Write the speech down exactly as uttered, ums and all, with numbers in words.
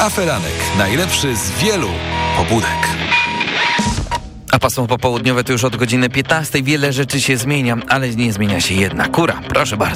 Aferanek. Najlepszy z wielu pobudek. A pasmo popołudniowe to już od godziny piętnastej. Wiele rzeczy się zmienia, ale nie zmienia się jedna. Kura, proszę bardzo.